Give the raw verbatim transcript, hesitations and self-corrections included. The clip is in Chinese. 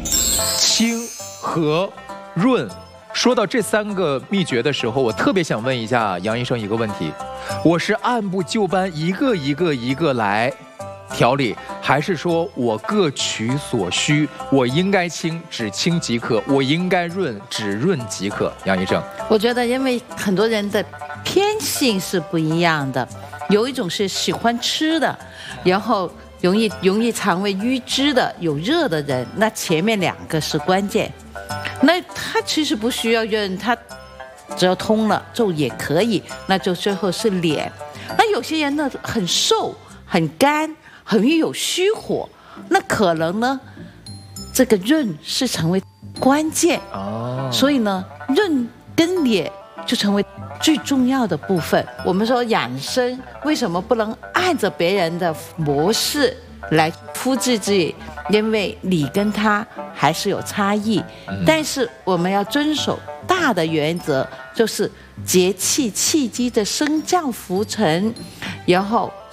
清、和、润。说到这三个秘诀的时候，我特别想问一下杨医生一个问题：我是按部就班，一个一个一个来调理，还是说我各取所需？我应该清，只清即可；我应该润，只润即可。杨医生， 我觉得因为很多人的偏性是不一样的，有一种是喜欢吃的，然后容易容易肠胃淤滞的，有热的人，那前面两个是关键。那他其实不需要润，他只要通了就也可以，那就最后是脸。那有些人呢很瘦很干，很容易有虚火，那可能呢这个润是成为关键哦，所以呢润跟脸就成为最重要的部分。我们说养生为什么不能按着别人的模式来复制自己？因为你跟他还是有差异，但是我们要遵守大的原则，就是节气气机的升降浮沉，然后